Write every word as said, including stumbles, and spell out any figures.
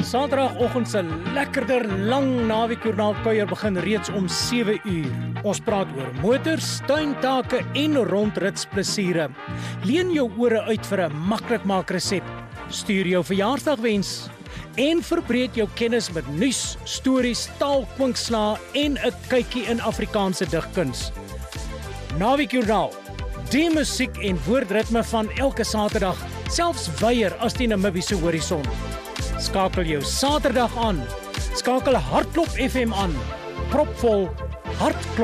Saterdagoggend se lekkerder lang naweekjoernaal kuier begin reeds om sewe uur. Ons praat oor motors, tuintake en rondritsplesiere. Leen jou ore uit vir 'n maklik maak resep. Stuur jou verjaarsdagwens en verbreek jou kennis met nuus, stories, taalkwinkslae en 'n kykie in Afrikaanse digkuns. Naweekjoernaal, die musiek en woordritme van elke Saterdag, selfs wyer as die Namibiese horison. Skakel jou Saterdag aan. Skakel Hartklop F M aan. Propvol Hartklop.